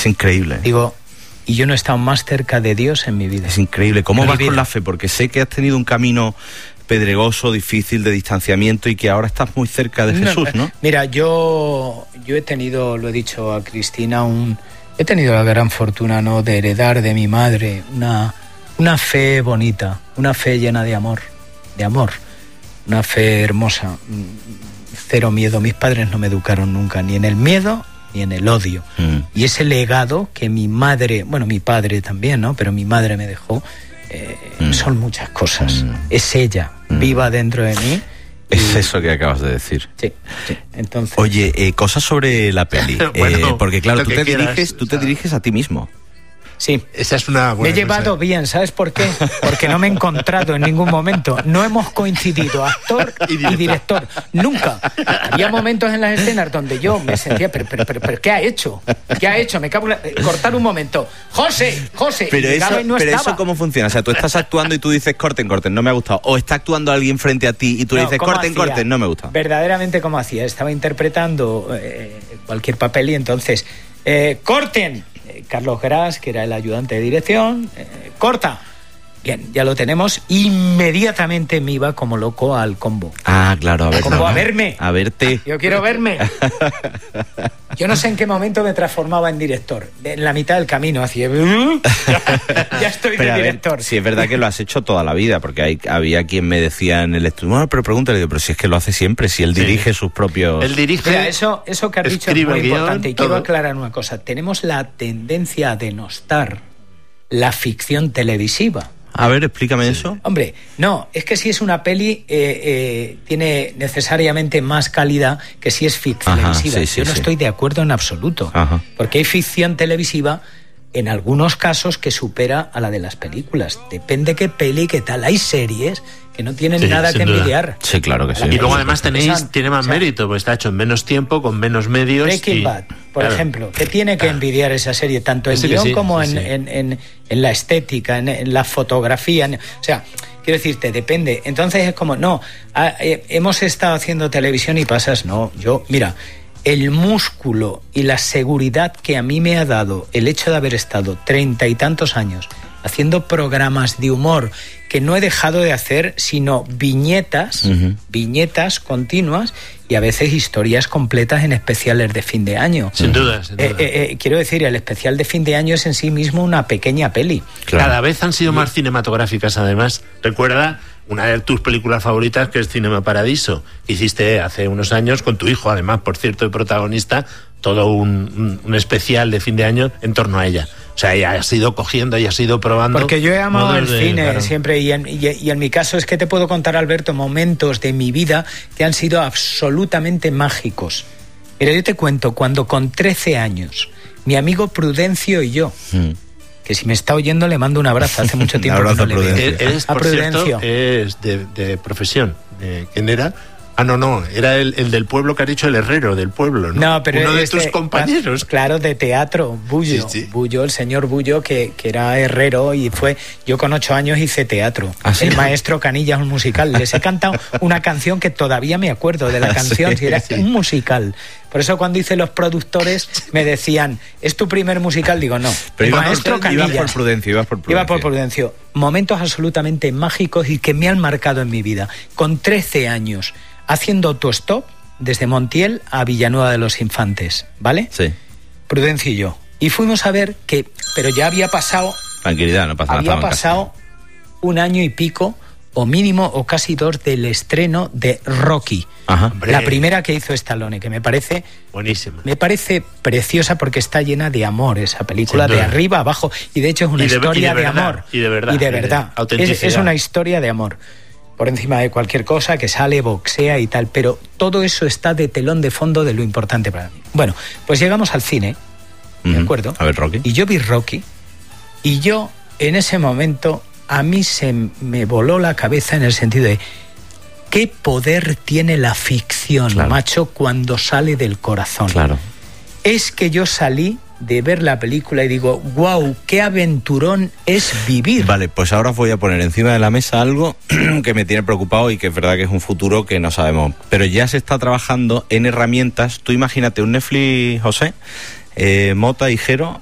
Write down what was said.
Es increíble. Digo, y yo no he estado más cerca de Dios en mi vida. Es increíble. ¿Cómo vas con la fe? Porque sé que has tenido un camino pedregoso, difícil, de distanciamiento, y que ahora estás muy cerca de Jesús, ¿no? Mira, yo he tenido, lo he dicho a Cristina, he tenido la gran fortuna, ¿no?, de heredar de mi madre una fe bonita, una fe llena de amor, una fe hermosa, cero miedo. Mis padres no me educaron nunca ni en el miedo ni en el odio. Y ese legado que mi madre, bueno, mi padre también, ¿no?, pero mi madre me dejó, son muchas cosas. Es ella, viva dentro de mí. Es eso que acabas de decir. Sí. Entonces... Oye, cosas sobre la peli. Bueno, porque claro, tú te diriges a ti mismo. Sí, esa es una buena. Me he llevado bien, ¿sabes por qué? Porque no me he encontrado en ningún momento. No hemos coincidido, actor y director. Nunca. Había momentos en las escenas donde yo me sentía, pero ¿qué ha hecho? ¿Qué ha hecho? Me cago en cortar un momento. ¡José! Pero eso ¿cómo funciona? O sea, tú estás actuando y tú dices corten, no me ha gustado. O está actuando alguien frente a ti y tú le dices corten, no me gusta. Verdaderamente, ¿cómo hacía? Estaba interpretando cualquier papel y entonces, ¡corten! Carlos Gras, que era el ayudante de dirección, corta. Bien, ya lo tenemos. Inmediatamente me iba como loco al combo. Ah, claro, a verme. A verte. Yo quiero verme. Yo no sé en qué momento me transformaba en director. En la mitad del camino hacía... ya estoy de director. Si es verdad que lo has hecho toda la vida, porque había quien me decía en el estudio, bueno, pero pregúntale, pero si es que lo hace siempre, si él dirige sus propios... Él dirige... Mira, eso que has dicho es muy importante. Y quiero aclarar una cosa. Tenemos la tendencia a denostar la ficción televisiva. A ver, explícame eso. Hombre, no, es que si es una peli tiene necesariamente más calidad que si es ficción televisiva. Yo no estoy de acuerdo en absoluto. Porque hay ficción televisiva en algunos casos que supera a la de las películas. Depende qué peli, qué tal. Hay series que no tienen nada que envidiar. Sí, claro que sí. Y luego además tiene más mérito, porque está hecho en menos tiempo, con menos medios. Breaking Bad, por ejemplo, que tiene que envidiar esa serie, tanto en guión como en la estética, en la fotografía. O sea, quiero decirte, depende. Entonces es como, hemos estado haciendo televisión y pasas, mira, el músculo y la seguridad que a mí me ha dado el hecho de haber estado 30 y tantos años haciendo programas de humor que no he dejado de hacer, sino viñetas continuas y a veces historias completas en especiales de fin de año. Sin duda. Quiero decir, el especial de fin de año es en sí mismo una pequeña peli. Claro. Cada vez han sido más cinematográficas, además. Recuerda una de tus películas favoritas, que es Cinema Paradiso. Hiciste hace unos años con tu hijo, además, por cierto, el protagonista, todo un especial de fin de año en torno a ella. O sea, ella has ido cogiendo y has ido probando. Porque yo he amado el cine siempre, y en mi caso es que te puedo contar, Alberto, momentos de mi vida que han sido absolutamente mágicos. Mira, yo te cuento, cuando con 13 años, mi amigo Prudencio y yo, que si me está oyendo le mando un abrazo, hace mucho tiempo que no le veo. Por cierto, es de profesión. ¿Quién era? No, era el del pueblo que ha dicho, el herrero del pueblo, ¿no? No, pero uno de tus compañeros. Claro, de teatro, Bullo. Sí. Bullo, el señor Bullo, que era herrero y fue... Yo con 8 años hice teatro. El maestro Canillas, un musical. Les he cantado una canción que todavía me acuerdo de la canción, si era un musical. Por eso cuando hice los productores me decían, ¿es tu primer musical? Digo, no. Pero el maestro Canillas. Ibas por Prudencio. Momentos absolutamente mágicos y que me han marcado en mi vida. Con 13 años... haciendo autostop desde Montiel a Villanueva de los Infantes, ¿vale? Sí. Prudencio y yo. Y fuimos a ver que... Pero ya había pasado... Tranquilidad, no pasa nada. Había pasado un año y pico, o mínimo, o casi 2, del estreno de Rocky. La primera que hizo Stallone, que me parece... buenísima. Me parece preciosa porque está llena de amor esa película, de arriba a abajo. Y de hecho es una historia de amor. Y de verdad. Es una historia de amor. Por encima de cualquier cosa, que sale, boxea y tal, pero todo eso está de telón de fondo de lo importante para mí. Bueno, pues llegamos al cine, ¿de acuerdo? A ver, Rocky. Y yo vi Rocky, y yo, en ese momento, a mí se me voló la cabeza en el sentido de qué poder tiene la ficción, macho, cuando sale del corazón. Claro. Es que yo salí de ver la película y digo, wow, qué aventurón es vivir. Vale, pues ahora os voy a poner encima de la mesa algo que me tiene preocupado y que es verdad que es un futuro que no sabemos. Pero ya se está trabajando en herramientas. Tú imagínate un Netflix, José, Mota y Jero,